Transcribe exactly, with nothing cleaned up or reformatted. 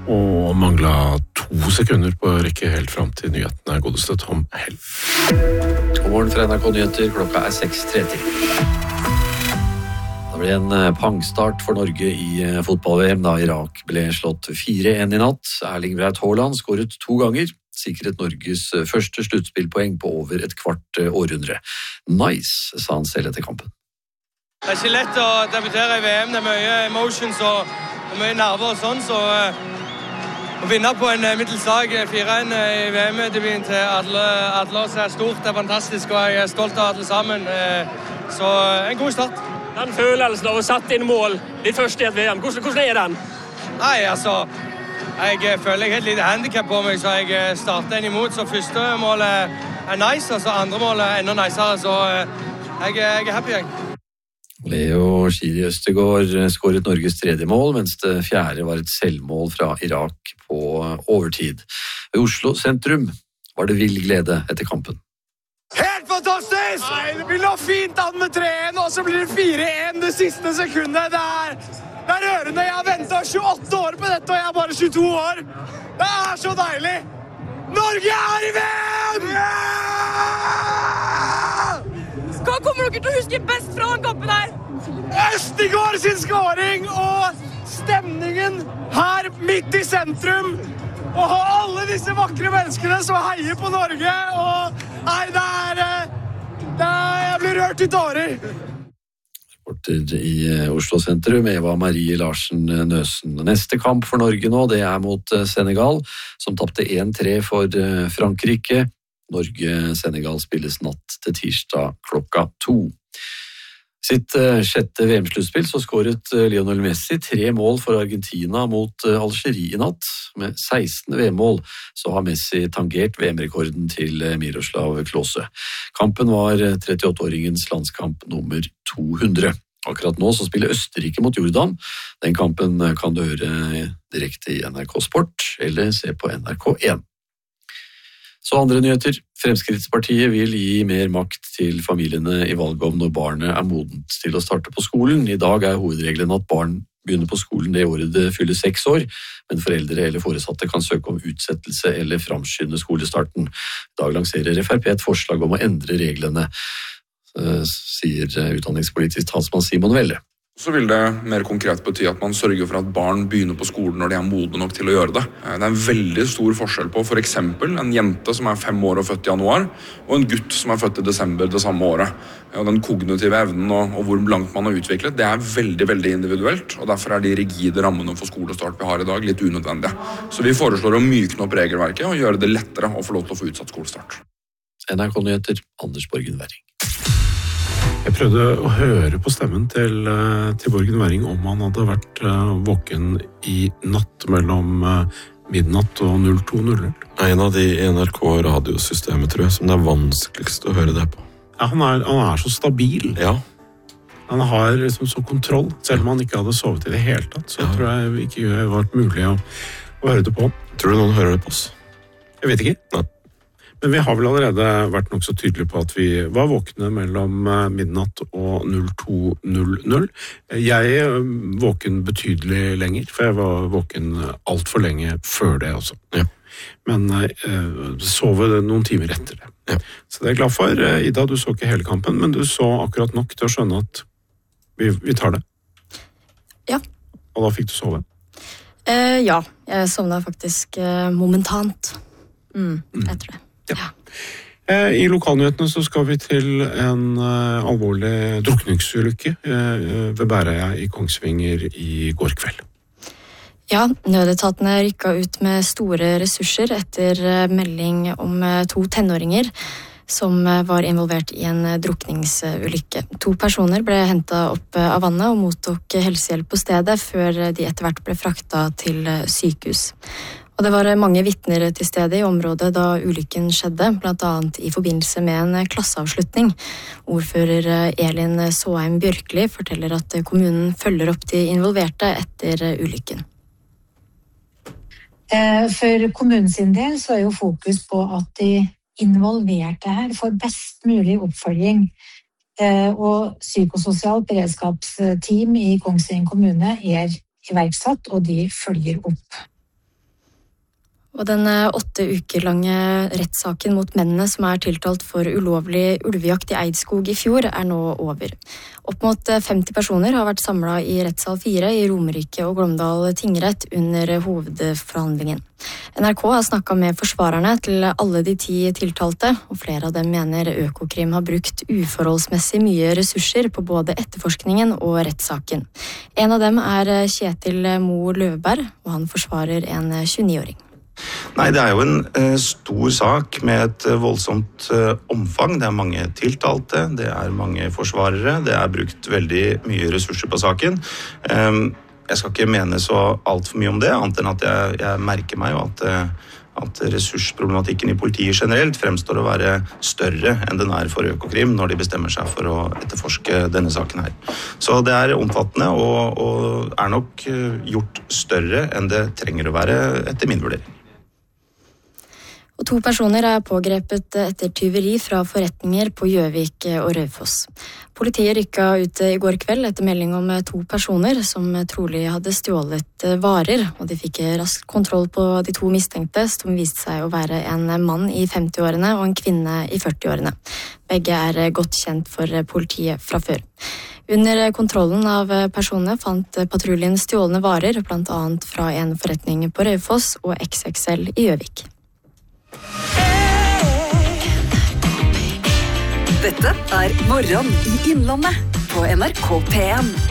Og manglet to sekunder på å rekke helt frem til nyhetene. Godeste Tom Hell. God morgen fra N R K Nyheter, klokka er seks tretti. Det ble en pangstart for Norge i fotball-V M da Irak ble slått fire en i natt. Erling Braut Haaland skåret to ganger, sikret Norges første sluttspillpoeng på over et kvart århundre. Nice, sa han selv etter kampen. Det er ikke lett å debutere i V M, det er mye emotions og, og mye nerver og sånn, så å vinne på en middelslag fire en i V M-debuten til alle, alle oss er stort, det er fantastisk, og jeg er stolt av alle sammen, så en god start. Den følelsen av å sette inn mål, ditt første i et V M, hvordan, hvordan er den? Nei, altså, jeg føler jeg har et lite handicap på meg, så jeg starter en imot, så første målet er nice, og så andre målet er enda nicere, så jeg, jeg er happy, jeg. Leo Schiri Østegård skåret Norges tredje mål, mens det fjerde var et selvmål fra Irak på overtid. Ved Oslo sentrum var det vill glede etter kampen. Helt fantastisk! Nei, vi lå fint an med tre en, og så blir det fire en det siste sekundet. Det er, det er rørende. Jeg har ventet tjueåtte år på dette, og jeg er bare tjueto år. Det er så deilig! Norge er i V M! Hva kommer dere til å huske best fra den kampen her? Østegård sin skåring og stemningen her midt i sentrum. Og alle disse vakre menneskene som heier på Norge. Og nei, det er, det er jeg blir rørt i tårer. Reporter i Oslo sentrum, Eva Marie Larsen Nøsen. Neste kamp for Norge nå, det er mot Senegal, som tapte en tre for Frankrike. Norge-Senegal spilles natt til tirsdag klokka to. Sitt sjette V M-sluttspill så skåret Lionel Messi tre mål for Argentina mot Algerie i natt. Med seksten V M-mål så har Messi tangert V M-rekorden til Miroslav Klose. Kampen var trettiåtteåringens landskamp nummer to hundre. Akkurat nå så spiller Østerrike mot Jordan. Den kampen kan du høre direkte i N R K Sport eller se på N R K én. Så andre nyheter. Fremskrittspartiet vil gi mer makt til familiene i valget om når barnet er modent til å starte på skolen. I dag er hovedregelen at barn begynner på skolen det året det fyller seks år, men foreldre eller foresatte kan søke om utsettelse eller framskynde skolestarten. I dag lanserer F R P et forslag om å endre reglene, sier utdanningspolitisk talsmann Simon Velle. Så vil det mer konkret bety at man sørger for at barn begynner på skolen når de er modne nok til å gjøre det. Det er en veldig stor forskjell på for eksempel en jente som er fem år og født i januar, og en gutt som er født i desember det samme året. Og den kognitive evnen og, og hvor langt man har utviklet, det er veldig, veldig individuelt, og derfor er de rigide rammene for skolestart vi har i dag litt unødvendige. Så vi foreslår å mykne opp regelverket og gjøre det lettere å få lov til å få utsatt skolestart. N R K Nyheter, Anders Borgen Werring. Jeg prøvde å høre på stemmen til, til Borgen Werring om han hadde vært våken i natt mellom midnatt og null to null null. En av de i N R K-radiosystemet, tror jeg, som det er vanskeligst å høre det på. Ja, han er, han er så stabil. Ja. Han har liksom så kontroll, selv om han ikke hadde sovet i det hele tatt. Så ja. Tror jeg ikke det har vært mulig å, å høre det på. Tror du noen hører det på oss? Jeg vet ikke. Nei. Men vi har vel allerede vært nok så tydelige på at vi var våkne mellom midnatt og null to null null. Jeg våken betydelig lenger, for jeg var våken alt for lenge før det også. Ja. Men eh, sov noen timer etter det. Ja. Så det er jeg glad for. Ida, du så ikke hele kampen, men du så akkurat nok til å skjønne at vi, vi tar det. Ja. Og da fikk du sove? Eh, ja, jeg sovna faktisk eh, momentant. Mm, etter det. Ja. I lokalnyhetene så skal vi til en uh, alvorlig drukningsulykke uh, ved Bæreia i Kongsvinger i går kveld. Ja, nødetatene rykket ut med store ressurser etter uh, melding om uh, to tenåringer som uh, var involvert i en uh, drukningsulykke. To personer ble hentet opp uh, av vannet og mottok helsehjelp på stedet før uh, de etter hvert ble fraktet til uh, sykehus. Og det var mange vitner til stede i området da ulykken skjedde, blant annet i forbindelse med en klasseavslutning. Ordfører Elin Såheim Bjørkli forteller at kommunen følger opp de involverte etter ulykken. For kommunen sin del så er jo fokus på at de involverte her får best mulig oppfølging. Og psykososialt beredskapsteam i Kongsvinger kommune er iverksatt, og de følger opp. Og den åtte uker lange rettssaken mot mennene som er tiltalt for ulovlig ulvejakt i Eidskog i fjor er nå over. Opp mot femti personer har vært samlet i rettssal fire i Romerike og Glåmdal tingrett under hovedforhandlingen. N R K har snakket med forsvarerne til alle de ti tiltalte, og flere av dem mener Økokrim har brukt uforholdsmessig mye ressurser på både etterforskningen og rettssaken. En av dem er Kjetil Mo Løvberg, og han forsvarer en tjueni-åring. Nei, det er jo en eh, stor sak med et eh, voldsomt eh, omfang. Det er mange tiltalte, det er mange forsvarere, det er brukt veldig mye ressurser på saken. Um, jeg skal ikke mene så alt for mye om det, annet enn at jeg, jeg merker meg jo at, eh, at ressursproblematikken i politiet generelt fremstår å være større enn den er for Økokrim når de bestemmer seg for å etterforske denne saken her. Så det er omfattende og, og er nok eh, gjort større enn det trenger å være etter min vurdering. Og to personer er pågrepet etter tyveri fra forretninger på Gjøvik og Raufoss. Politiet rykket ut i går kveld etter melding om to personer som trolig hadde stjålet varer, og de fikk raskt kontroll på de to mistenkte, som viste seg å være en mann i femti-årene og en kvinne i førti-årene. Begge er godt kjent for politiet fra før. Under kontrollen av personene fant patruljen stjålne varer, blant annet fra en forretning på Raufoss og X X L i Gjøvik. Dette er Morgen i Innlandet på N R K P en.